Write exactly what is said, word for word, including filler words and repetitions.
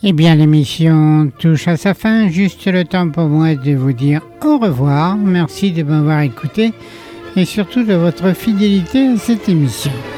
Eh bien, l'émission touche à sa fin. Juste le temps pour moi de vous dire au revoir. Merci de m'avoir écouté et surtout de votre fidélité à cette émission.